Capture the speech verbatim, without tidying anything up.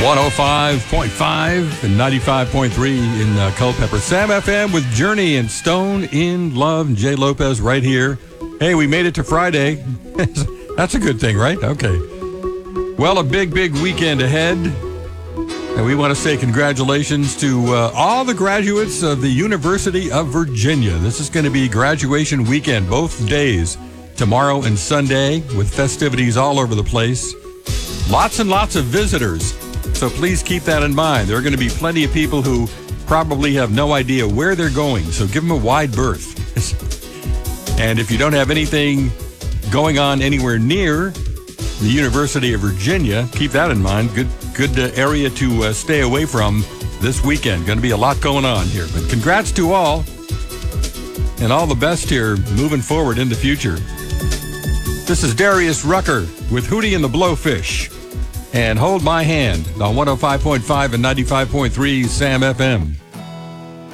one oh five point five and ninety-five point three in uh, Culpeper. Sam F M with Journey and Stone in Love. Jay Lopez right here. Hey, we made it to Friday. That's a good thing, right? Okay. Well, a big, big weekend ahead. And we want to say congratulations to uh, all the graduates of the University of Virginia. This is going to be graduation weekend, both days, tomorrow and Sunday, with festivities all over the place. Lots and lots of visitors. So please keep that in mind. There are going to be plenty of people who probably have no idea where they're going. So give them a wide berth. And if you don't have anything going on anywhere near the University of Virginia, keep that in mind. Good good uh, area to uh, stay away from this weekend. Going to be a lot going on here. But congrats to all. And all the best here moving forward in the future. This is Darius Rucker with Hootie and the Blowfish. And Hold My Hand on one oh five point five and ninety-five point three Sam F M.